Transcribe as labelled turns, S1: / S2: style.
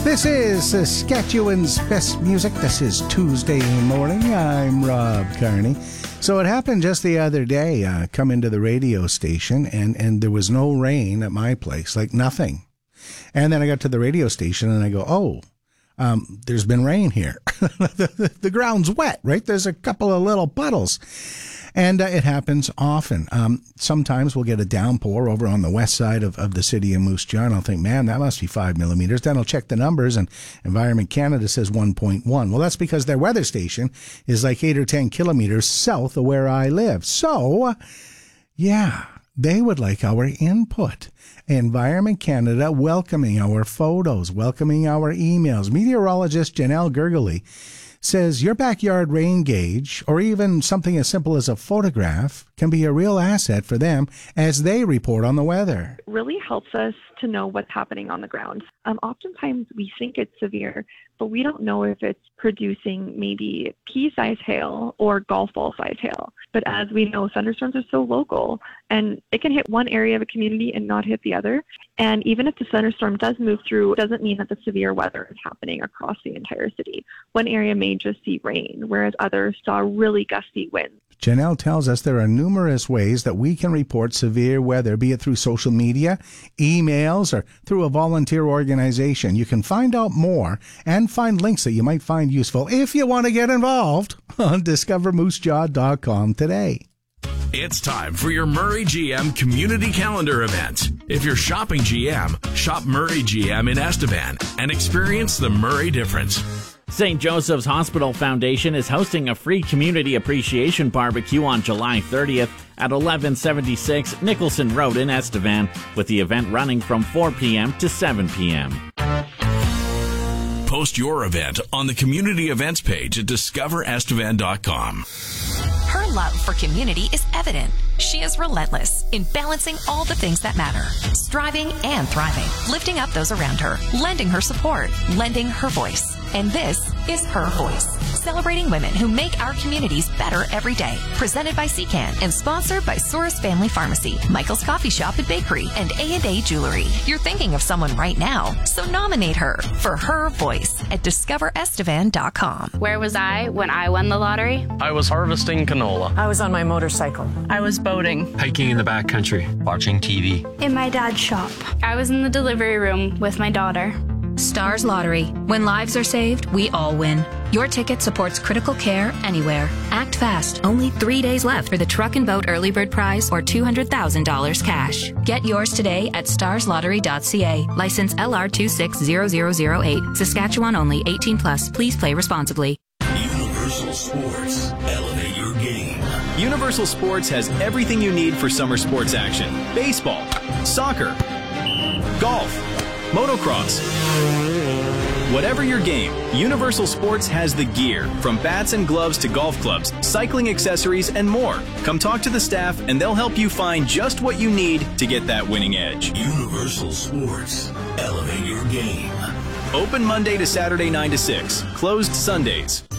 S1: This is Saskatchewan's best music. This is Tuesday morning. I'm Rob Carney. So it happened just the other day. Come into the radio station, and there was no rain at my place, like nothing. And then I got to the radio station, and I go, there's been rain here. The ground's wet, right? There's a couple of little puddles. And it happens often. Sometimes we'll get a downpour over on the west side of the city of Moose Jaw, and I'll think, man, that must be 5 millimeters. Then I'll check the numbers, and Environment Canada says 1.1. Well, that's because their weather station is like 8 or 10 kilometers south of where I live. So, yeah, they would like our input. Environment Canada welcoming our photos, welcoming our emails. Meteorologist Janelle Gergely says your backyard rain gauge, or even something as simple as a photograph, can be a real asset for them as they report on the weather.
S2: It really helps us to know what's happening on the ground. Oftentimes we think it's severe, but we don't know if it's producing maybe pea-sized hail or golf ball-sized hail. But as we know, thunderstorms are so local, and it can hit one area of a community and not hit the other. And even if the thunderstorm does move through, it doesn't mean that the severe weather is happening across the entire city. One area may just see rain, whereas others saw really gusty winds.
S1: Janelle tells us there are numerous ways that we can report severe weather, be it through social media, emails, or through a volunteer organization. You can find out more and find links that you might find useful if you want to get involved on discovermoosejaw.com today.
S3: It's time for your Murray GM Community Calendar event. If you're shopping GM, shop Murray GM in Estevan and experience the Murray difference.
S4: St. Joseph's Hospital Foundation is hosting a free community appreciation barbecue on July 30th at 1176 Nicholson Road in Estevan, with the event running from 4 p.m. to 7 p.m.
S3: Post your event on the community events page at discoverestevan.com.
S5: Her love for community is evident. She is relentless in balancing all the things that matter, striving and thriving, lifting up those around her, lending her support, lending her voice. And this is Her Voice, celebrating women who make our communities better every day. Presented by CCAN and sponsored by Soros Family Pharmacy, Michael's Coffee Shop and Bakery, and A&A Jewelry. You're thinking of someone right now, so nominate her for Her Voice at discoverestevan.com.
S6: Where was I when I won the lottery?
S7: I was harvesting canola.
S8: I was on my motorcycle.
S9: I was boating.
S10: Hiking in the backcountry. Watching TV.
S11: In my dad's shop.
S6: I was in the delivery room with my daughter.
S12: Stars Lottery. When lives are saved, we all win. Your ticket supports critical care anywhere. Act fast. Only 3 days left for the Truck and Boat Early Bird Prize or $200,000 cash. Get yours today at starslottery.ca. License LR260008. Saskatchewan only. 18 plus. Please play responsibly.
S3: Universal Sports. Elevate your game.
S13: Universal Sports has everything you need for summer sports action. Baseball, soccer, golf, motocross. Whatever your game, Universal Sports has the gear, from bats and gloves to golf clubs, cycling accessories, and more. Come talk to the staff and they'll help you find just what you need to get that winning edge.
S3: Universal Sports. Elevate your game.
S13: Open Monday to Saturday 9 to 6. Closed Sundays.